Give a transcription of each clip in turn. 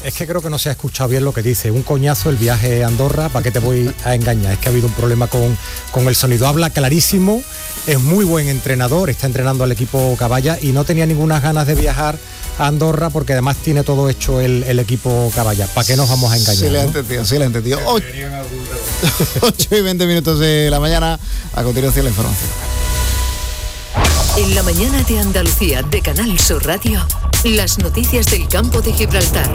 Es que creo que no se ha escuchado bien lo que dice. Un coñazo el viaje a Andorra, ¿para qué te voy a engañar? Es que ha habido un problema con el sonido. Habla clarísimo, es muy buen entrenador, está entrenando al equipo Caballa y no tenía ninguna ganas de viajar a Andorra porque además tiene todo hecho el equipo Caballa. ¿Para qué nos vamos a engañar? Sí le he entendido. 8:20 de la mañana. A continuación la información. En la mañana de Andalucía de Canal Sur Radio, las noticias del campo de Gibraltar.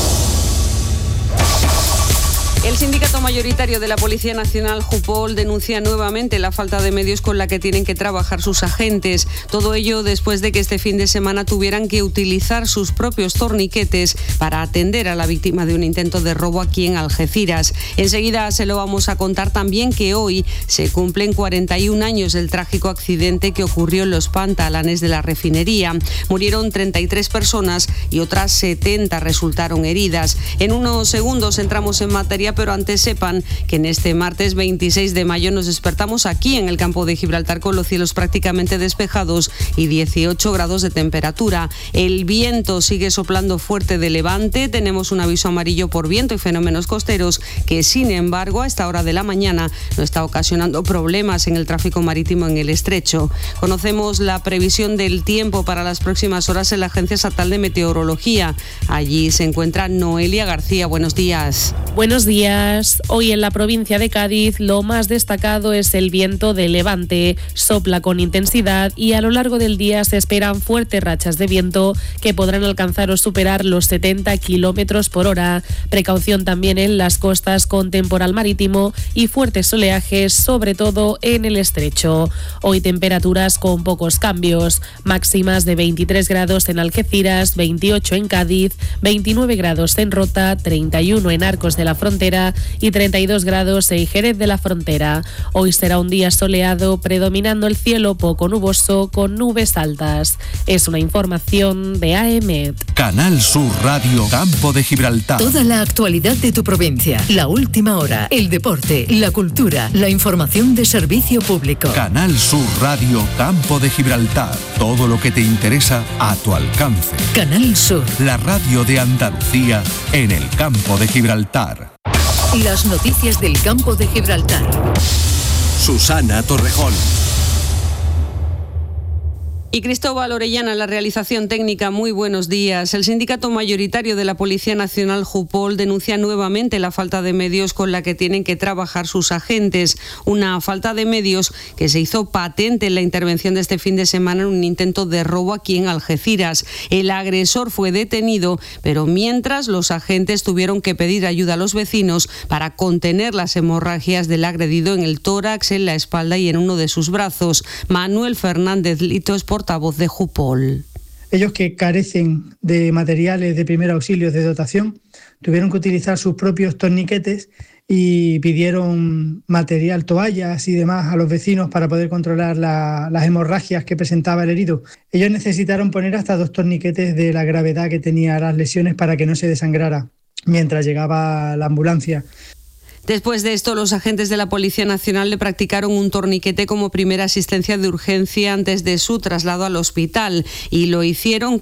El sindicato mayoritario de la Policía Nacional, Jupol, denuncia nuevamente la falta de medios con la que tienen que trabajar sus agentes. Todo ello después de que este fin de semana tuvieran que utilizar sus propios torniquetes para atender a la víctima de un intento de robo aquí en Algeciras. Enseguida se lo vamos a contar también que hoy se cumplen 41 años del trágico accidente que ocurrió en los pantalanes de la refinería. Murieron 33 personas y otras 70 resultaron heridas. En unos segundos entramos en materia, pero antes sepan que en este martes 26 de mayo nos despertamos aquí en el campo de Gibraltar con los cielos prácticamente despejados y 18 grados de temperatura. El viento sigue soplando fuerte de levante, tenemos un aviso amarillo por viento y fenómenos costeros que, sin embargo, a esta hora de la mañana no está ocasionando problemas en el tráfico marítimo en el estrecho. Conocemos la previsión del tiempo para las próximas horas en la Agencia Estatal de Meteorología. Allí se encuentra Noelia García. Buenos días. Buenos días. Hoy en la provincia de Cádiz lo más destacado es el viento de levante. Sopla con intensidad y a lo largo del día se esperan fuertes rachas de viento que podrán alcanzar o superar los 70 kilómetros por hora. Precaución también en las costas con temporal marítimo y fuertes oleajes, sobre todo en el estrecho. Hoy temperaturas con pocos cambios. Máximas de 23 grados en Algeciras, 28 en Cádiz, 29 grados en Rota, 31 en Arcos de la Frontera y 32 grados en Jerez de la Frontera. Hoy será un día soleado, predominando el cielo poco nuboso con nubes altas. Es una información de AEMET. Canal Sur Radio, Campo de Gibraltar. Toda la actualidad de tu provincia, la última hora, el deporte, la cultura, la información de servicio público. Canal Sur Radio, Campo de Gibraltar. Todo lo que te interesa a tu alcance. Canal Sur. La radio de Andalucía en el Campo de Gibraltar. Las noticias del campo de Gibraltar. Susana Torrejón. Y Cristóbal Orellana en la realización técnica. Muy buenos días. El sindicato mayoritario de la Policía Nacional, Jupol, denuncia nuevamente la falta de medios con la que tienen que trabajar sus agentes. Una falta de medios que se hizo patente en la intervención de este fin de semana en un intento de robo aquí en Algeciras. El agresor fue detenido, pero mientras los agentes tuvieron que pedir ayuda a los vecinos para contener las hemorragias del agredido en el tórax, en la espalda y en uno de sus brazos. Manuel Fernández Lito es portavoz de Jupol. Ellos, que carecen de materiales de primer auxilio de dotación, tuvieron que utilizar sus propios torniquetes y pidieron material, toallas y demás a los vecinos para poder controlar las hemorragias que presentaba el herido. Ellos necesitaron poner hasta 2 torniquetes de la gravedad que tenía las lesiones para que no se desangrara mientras llegaba la ambulancia. Después de esto, los agentes de la Policía Nacional le practicaron un torniquete como primera asistencia de urgencia antes de su traslado al hospital y lo hicieron